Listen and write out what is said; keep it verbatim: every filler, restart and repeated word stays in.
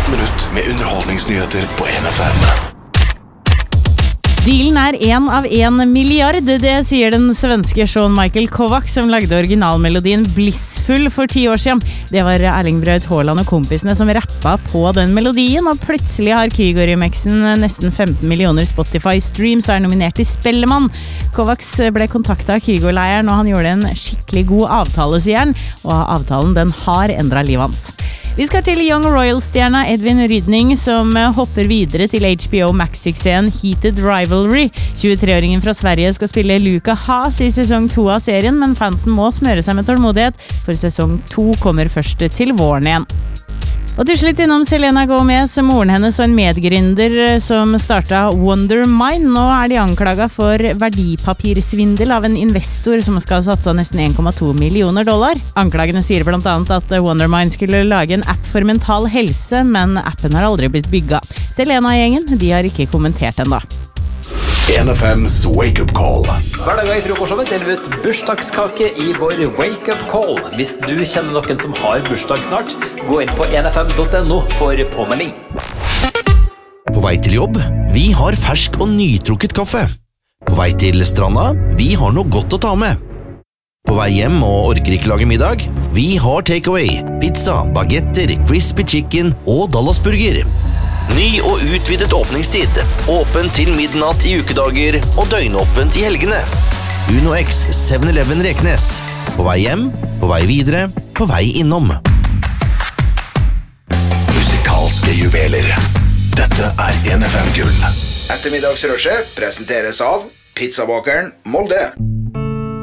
Ett minutt med underholdningsnyheter på N F M. Dealen er en av en milliard, det sier den svenske Sean Michael Kovacs som lagde originalmelodien Blissful for ti år siden. Det var Erling Braut Haaland og kompisene som rappa på den melodien, og plutselig har Kygo-remixen nesten femten millioner Spotify-streams og er nominert til Spellemann. Kovacs ble kontaktet av Kygo-leiren, og han gjorde en skikkelig god avtale, sier han, og avtalen den har endret livet hans. Vi skal til Young Royals-stjerna Edvin Rydning, som hopper videre til H B O Max-suksessen Heated Rivalry. tjuetre-åringen fra Sverige skal spille Luca Haas i sesong to av serien, men fansen må smøre seg med tålmodighet, for sesong to kommer først til våren igjen. Og til slutt innom Selena Gomez, moren hennes og en medgründer som startet Wonder Mine. Nå er de anklaget for verdipapirsvindel av en investor som skal satse nesten en komma to millioner dollar. Anklagene sier blant annet at Wonder Mine skulle lage en app for mental helse, men appen har aldri blitt bygget. Selena-gjengen, de har ikke kommentert enda. N F M's Wake Up Call. Hver dag i frokostshowet deler vi ut bursdagskake i vår Wake Up Call. Hvis du kjenner noen som har bursdag snart, gå inn på n f m punktum no for påmelding. På vei til jobb, vi har fersk og nytrukket kaffe. På vei til stranda, vi har noe godt å ta med. På vei hjem og orker ikke lage middag, vi har takeaway, pizza, bagetter, crispy chicken og Dallasburger. Ny og utvidet åpningstid. Åpen til midnatt i ukedager og døgnåpent i helgene. Uno X seven eleven Reknes. På vei hjem, på vei videre, på vei innom. Musikalske juveler. Dette er N F M Gull. Ettermiddagsrushet presenteres av Pizzabakeren Molde.